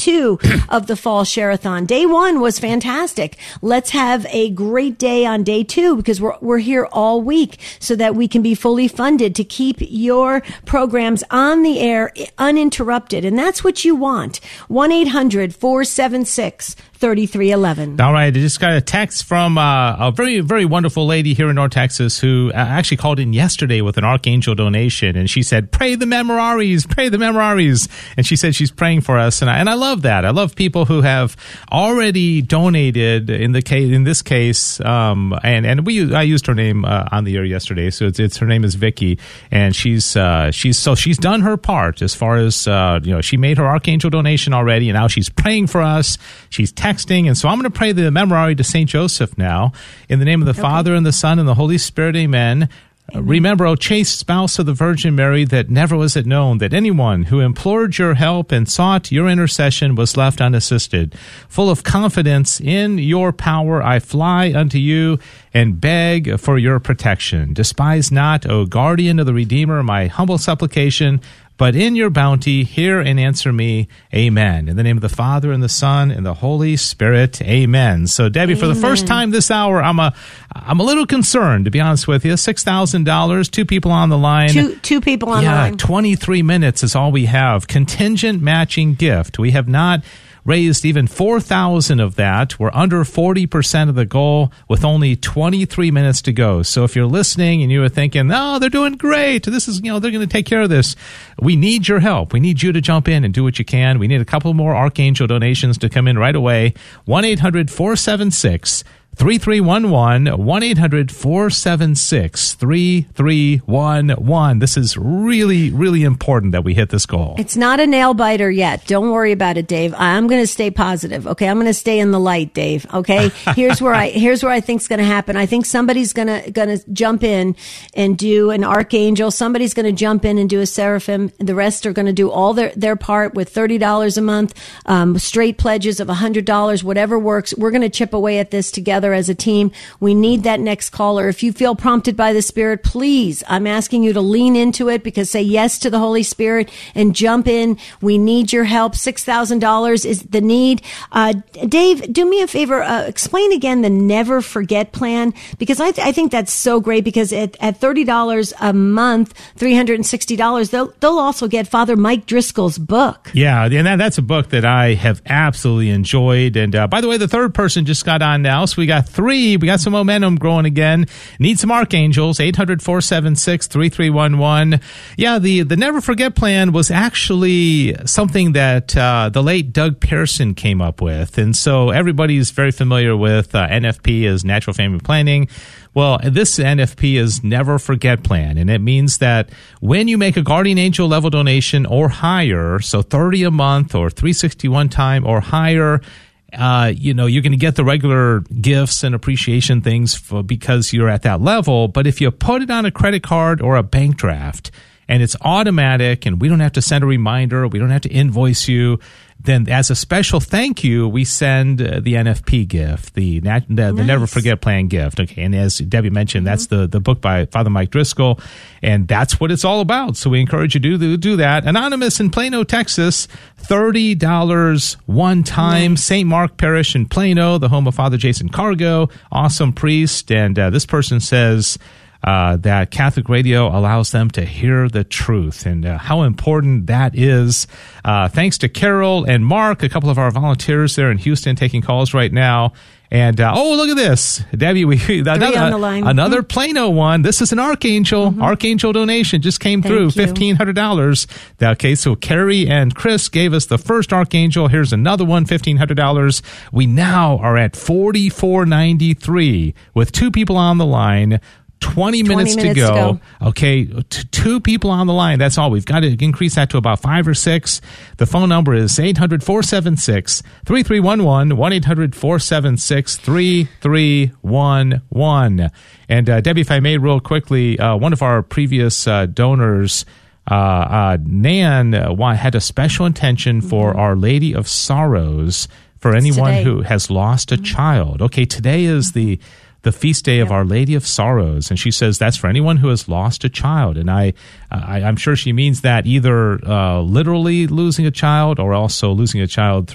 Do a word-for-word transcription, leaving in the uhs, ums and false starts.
two of the Fall Share-a-thon. Day one was fantastic. Let's have a great day on day two because we're, we're here all week so that we can be fully funded to keep your programs on the air uninterrupted. And that's what you want. one eight hundred four seven six thirty-three eleven. All right. I just got a text from uh, a very, very wonderful lady here in North Texas who actually called in yesterday with an Archangel donation. And she said, pray the memoraries, pray the memoraries. And she said she's praying for us. And I, and I love that. I love people who have already donated in the case, in this case. Um, and, and we, I used her name uh, on the air yesterday. So it's, it's her name is Vicky. And she's, uh, she's, so she's done her part as far as, uh, you know, she made her Archangel donation already. And now she's praying for us. She's texting. And so I'm going to pray the memorare to Saint Joseph now. In the name of the okay. Father and the Son and the Holy Spirit, amen. Uh, remember, O chaste spouse of the Virgin Mary, that never was it known that anyone who implored your help and sought your intercession was left unassisted. Full of confidence in your power, I fly unto you and beg for your protection. Despise not, O guardian of the Redeemer, my humble supplication, but in your bounty, hear and answer me. Amen. In the name of the Father and the Son and the Holy Spirit. Amen. So, Debbie, Amen. For the first time this hour, I'm a, I'm a little concerned, to be honest with you. six thousand dollars, two people on the line. Two, two people on yeah, the line. Yeah, twenty-three minutes is all we have. Contingent matching gift. We have not raised even four thousand of that. We're under forty percent of the goal with only twenty-three minutes to go. So if you're listening and you were thinking, oh, they're doing great, this is, you know, they're going to take care of this, we need your help. We need you to jump in and do what you can. We need a couple more Archangel donations to come in right away. one eight hundred four seven six three three one one, one eight hundred four seven six three three one one. This is really, really important that we hit this goal. It's not a nail biter yet. Don't worry about it, Dave. I'm going to stay positive. Okay. I'm going to stay in the light, Dave. Okay. Here's where I, here's where I think is going to happen. I think somebody's going to, going to jump in and do an Archangel. Somebody's going to jump in and do a Seraphim. The rest are going to do all their, their part with thirty dollars a month, um, straight pledges of one hundred dollars, whatever works. We're going to chip away at this together as a team. We need that next caller. If you feel prompted by the Spirit, please, I'm asking you to lean into it because say yes to the Holy Spirit and jump in. We need your help. six thousand dollars is the need. Uh, Dave, do me a favor. Uh, explain again the Never Forget plan because I, th- I think that's so great because at, at thirty dollars a month, three hundred sixty dollars, they'll, they'll also get Father Mike Driscoll's book. Yeah, and that, that's a book that I have absolutely enjoyed. And uh, by the way, the third person just got on now, so we got three. We got some momentum growing again. Need some Archangels. eight hundred four seven six three three one one. Yeah, the, the Never Forget plan was actually something that uh, the late Doug Pearson came up with. And so everybody's very familiar with uh, N F P as Natural Family Planning. Well, this N F P is Never Forget plan, and it means that when you make a Guardian Angel level donation or higher, so thirty a month or three sixty-one time or higher, Uh, you know, you're going to get the regular gifts and appreciation things for, because you're at that level. But if you put it on a credit card or a bank draft and it's automatic and we don't have to send a reminder, we don't have to invoice you, then as a special thank you, we send uh, the N F P gift, the, the, the nice. Never Forget plan gift. Okay. And as Debbie mentioned, mm-hmm. that's the, the book by Father Mike Driscoll. And that's what it's all about. So we encourage you to do, do that. Anonymous in Plano, Texas, thirty dollars one time. Nice. Saint Mark Parish in Plano, the home of Father Jason Cargo, awesome priest. And uh, this person says, Uh, that Catholic radio allows them to hear the truth and uh, how important that is. Uh, thanks to Carol and Mark, a couple of our volunteers there in Houston taking calls right now. And, uh, oh, look at this. Debbie, we, another, on the line. another mm-hmm. Plano one. This is an Archangel. Mm-hmm. Archangel donation just came Thank through, you. fifteen hundred dollars. Okay, so Carrie and Chris gave us the first Archangel. Here's another one, fifteen hundred dollars. We now are at forty-four ninety-three with two people on the line. twenty minutes, twenty minutes to, go. to go. Okay, t- two people on the line. That's all. We've got to increase that to about five or six. The phone number is eight hundred four seven six three three one one, one eight hundred four seven six three three one one. And uh, Debbie, if I may real quickly, uh, one of our previous uh, donors, uh, uh, Nan, uh, had a special intention for mm-hmm. Our Lady of Sorrows for anyone who has lost a mm-hmm. child. Okay, today is the... the feast day of yep. Our Lady of Sorrows. And she says that's for anyone who has lost a child. And I, I I'm sure she means that either uh, literally losing a child or also losing a child